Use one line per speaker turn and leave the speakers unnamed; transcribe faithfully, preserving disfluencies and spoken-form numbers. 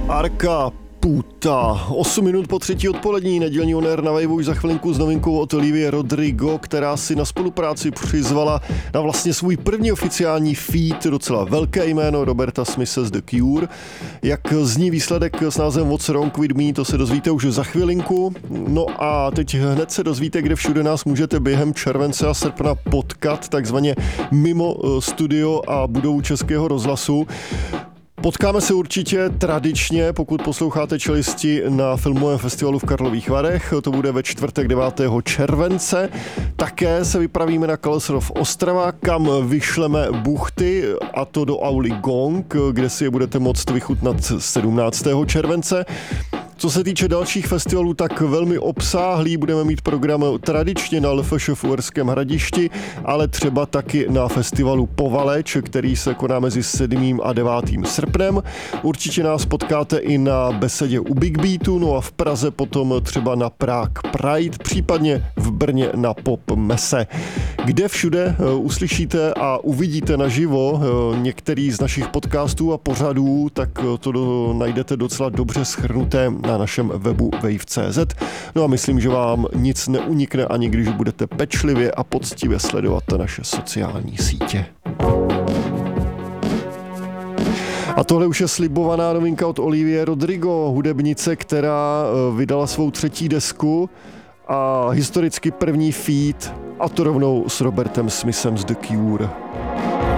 Arka Puta. osm minut po třetí odpolední, nedělní On Air na Waveu už za chvilinku s novinkou od Olivie Rodrigo, která si na spolupráci přizvala na vlastně svůj první oficiální feat docela velké jméno Roberta Smithe z The Cure. Jak zní výsledek s názvem What's Wrong With Me, to se dozvíte už za chvilinku. No a teď hned se dozvíte, kde všude nás můžete během července a srpna potkat, takzvaně mimo studio a budovu Českého rozhlasu. Potkáme se určitě tradičně, pokud posloucháte Čelisti, na filmovém festivalu v Karlových Varech. To bude ve čtvrtek devátého července. Také se vypravíme na Kalesrov Ostrava, kam vyšleme buchty, a to do auly Gong, kde si je budete moct vychutnat sedmnáctého července. Co se týče dalších festivalů, tak velmi obsáhlý budeme mít program tradičně na L F Š v Uherském Hradišti, ale třeba taky na festivalu Povaleč, který se koná mezi sedmým a devátým srpnem. Určitě nás potkáte i na besedě u Big Beatu, no a v Praze potom třeba na Prague Pride, případně v Brně na Pop Messe. Kde všude uslyšíte a uvidíte naživo některý z našich podcastů a pořadů, tak to do, najdete docela dobře shrnuté na našem webu wave tečka cé zet. No a myslím, že vám nic neunikne, ani když budete pečlivě a poctivě sledovat naše sociální sítě. A tohle už je slibovaná novinka od Olivie Rodrigo, hudebnice, která vydala svou třetí desku a historicky první feat, a to rovnou s Robertem Smithem z The Cure.